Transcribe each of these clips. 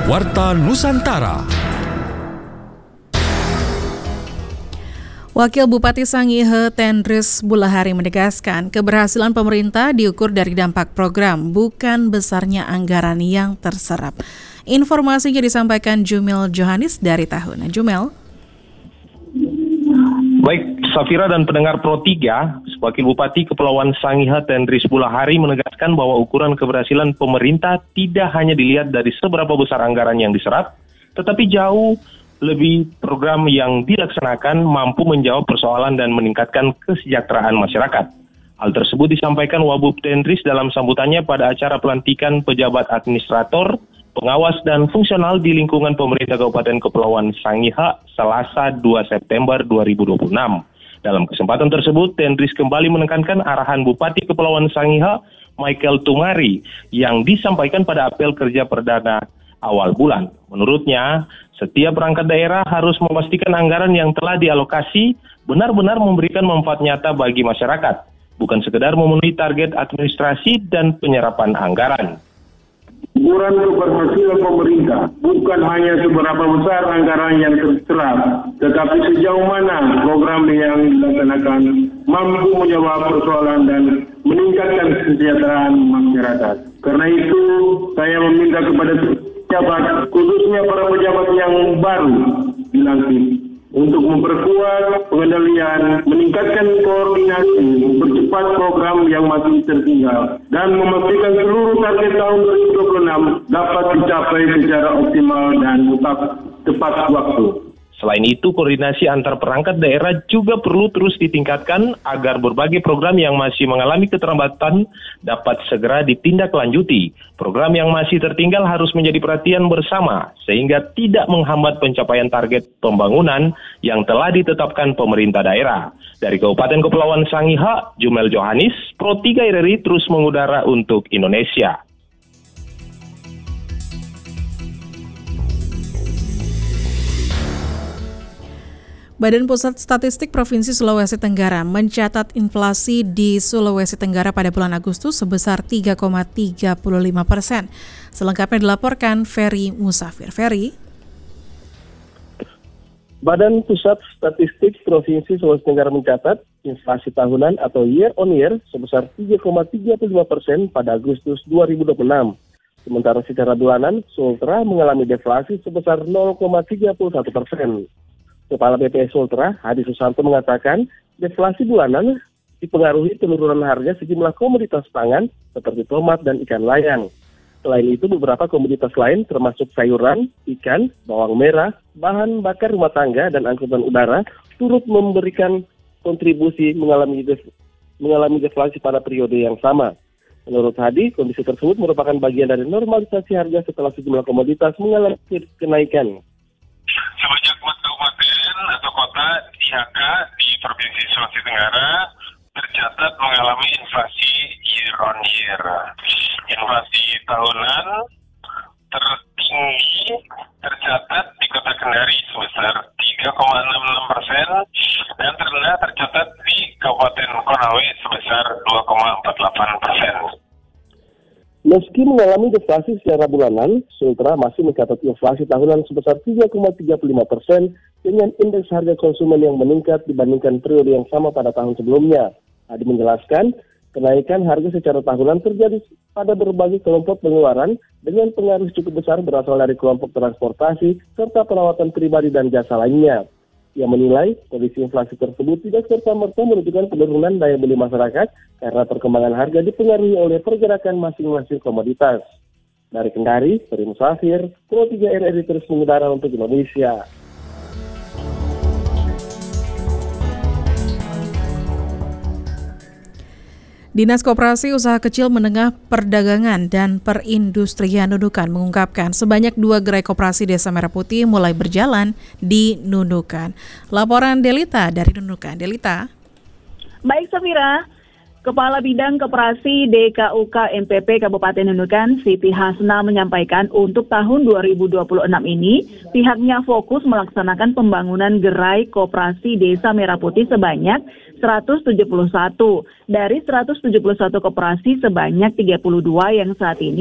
Warta Nusantara. Wakil Bupati Sangihe Tendris Bulahari menegaskan keberhasilan pemerintah diukur dari dampak program, bukan besarnya anggaran yang terserap. Informasinya disampaikan Jumel Johanis dari Tahuna. Jumel. Baik, Safira dan pendengar Pro 3, Wakil Bupati Kepulauan Sangihe Tendris Bulahari menegaskan bahwa ukuran keberhasilan pemerintah tidak hanya dilihat dari seberapa besar anggaran yang diserap, tetapi jauh lebih program yang dilaksanakan mampu menjawab persoalan dan meningkatkan kesejahteraan masyarakat. Hal tersebut disampaikan Wabub Tendris dalam sambutannya pada acara pelantikan pejabat administrator, pengawas dan fungsional di lingkungan pemerintah Kabupaten Kepulauan Sangihe Selasa 2 September 2026. Dalam kesempatan tersebut, Tendris kembali menekankan arahan Bupati Kepulauan Sangihe, Michael Tumari, yang disampaikan pada apel kerja perdana awal bulan. Menurutnya, setiap perangkat daerah harus memastikan anggaran yang telah dialokasi benar-benar memberikan manfaat nyata bagi masyarakat, bukan sekedar memenuhi target administrasi dan penyerapan anggaran. Ukuran keberhasilan pemerintah bukan hanya seberapa besar anggaran yang terserap, tetapi sejauh mana program yang dilaksanakan mampu menjawab persoalan dan meningkatkan kesejahteraan masyarakat. Karena itu, saya meminta kepada pejabat, khususnya para pejabat yang baru dilantik, untuk memperkuat pengendalian, meningkatkan koordinasi, mempercepat program yang masih tertinggal, dan memastikan seluruh target tahun 2026 dapat dicapai secara optimal dan tepat waktu. Selain itu, koordinasi antar perangkat daerah juga perlu terus ditingkatkan agar berbagai program yang masih mengalami keterlambatan dapat segera ditindaklanjuti. Program yang masih tertinggal harus menjadi perhatian bersama sehingga tidak menghambat pencapaian target pembangunan yang telah ditetapkan pemerintah daerah. Dari Kabupaten Kepulauan Sangihe, Jumel Johanis, Pro 3 RRI terus mengudara untuk Indonesia. Badan Pusat Statistik Provinsi Sulawesi Tenggara mencatat inflasi di Sulawesi Tenggara pada bulan Agustus sebesar 3,35%. Selengkapnya dilaporkan Ferry Musafir. Ferry. Badan Pusat Statistik Provinsi Sulawesi Tenggara mencatat inflasi tahunan atau year on year sebesar 3,35% pada Agustus 2026. Sementara secara bulanan, Sultra mengalami deflasi sebesar 0,31%. Kepala BPS Sultra, Hadi Susanto mengatakan, deflasi bulanan dipengaruhi penurunan harga sejumlah komoditas pangan seperti tomat dan ikan layang. Selain itu, beberapa komoditas lain termasuk sayuran, ikan, bawang merah, bahan bakar rumah tangga, dan angkutan udara turut memberikan kontribusi mengalami deflasi pada periode yang sama. Menurut Hadi, kondisi tersebut merupakan bagian dari normalisasi harga setelah sejumlah komoditas mengalami kenaikan. Sebanyak 4 kabupaten atau kota di HK di Provinsi Sulawesi Tenggara tercatat mengalami inflasi year on year. Inflasi tahunan tertinggi tercatat di Kota Kendari sebesar 3,66% dan terendah tercatat di Kabupaten Konawe sebesar 2,48%. Meski mengalami deflasi secara bulanan, Sultra masih mencatat inflasi tahunan sebesar 3,35% dengan indeks harga konsumen yang meningkat dibandingkan periode yang sama pada tahun sebelumnya. Hadi menjelaskan, kenaikan harga secara tahunan terjadi pada berbagai kelompok pengeluaran dengan pengaruh cukup besar berasal dari kelompok transportasi serta perawatan pribadi dan jasa lainnya. Ia menilai kondisi inflasi tersebut tidak serta-merta menunjukkan penurunan daya beli masyarakat karena perkembangan harga dipengaruhi oleh pergerakan masing-masing komoditas. Dari Kendari, Ferry Musafir, Pro 3 RRI terus mengudara untuk Indonesia. Dinas Koperasi Usaha Kecil Menengah Perdagangan dan Perindustrian Nunukan mengungkapkan sebanyak 2 gerai koperasi Desa Merah Putih mulai berjalan di Nunukan. Laporan Delita dari Nunukan. Delita. Baik, Safira. Kepala Bidang Koperasi DKUK MPP Kabupaten Nunukan, Siti Hasna menyampaikan untuk tahun 2026 ini, pihaknya fokus melaksanakan pembangunan gerai koperasi Desa Merah Putih sebanyak 171. Dari 171 koperasi sebanyak 32 yang saat ini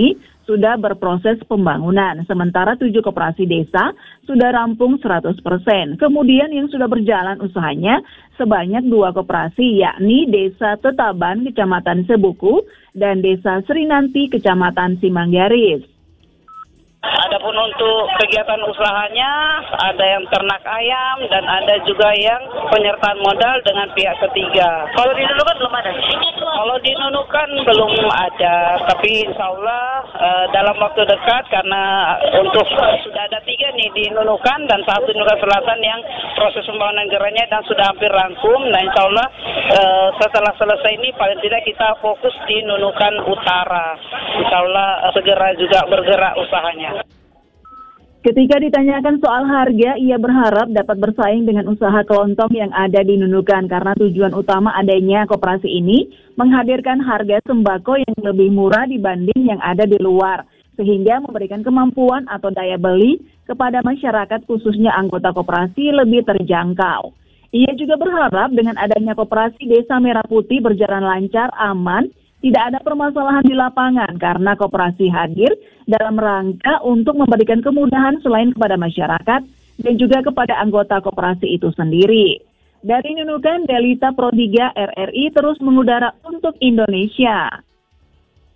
sudah berproses pembangunan, sementara 7 koperasi desa sudah rampung 100%. Kemudian yang sudah berjalan usahanya sebanyak 2 koperasi, yakni Desa Tetaban, Kecamatan Sebuku, dan Desa Serinanti, Kecamatan Simanggaris. Adapun untuk kegiatan usahanya, ada yang ternak ayam dan ada juga yang penyertaan modal dengan pihak ketiga. Kalau di Nunukan belum ada? Kalau di Nunukan belum ada, tapi insya Allah dalam waktu dekat, karena untuk sudah ada 3 nih di Nunukan dan 1 di Nunukan Selatan yang proses pembangunan geranya dan sudah hampir rampung. Nah insya Allah setelah selesai ini paling tidak kita fokus di Nunukan Utara. Insya Allah segera juga bergerak usahanya. Ketika ditanyakan soal harga, ia berharap dapat bersaing dengan usaha kelontong yang ada di Nunukan karena tujuan utama adanya koperasi ini menghadirkan harga sembako yang lebih murah dibanding yang ada di luar, sehingga memberikan kemampuan atau daya beli kepada masyarakat khususnya anggota koperasi lebih terjangkau. Ia juga berharap dengan adanya koperasi Desa Merah Putih berjalan lancar, aman, tidak ada permasalahan di lapangan karena koperasi hadir dalam rangka untuk memberikan kemudahan selain kepada masyarakat dan juga kepada anggota koperasi itu sendiri. Dari Nunukan, Delita Prodiga RRI terus mengudara untuk Indonesia.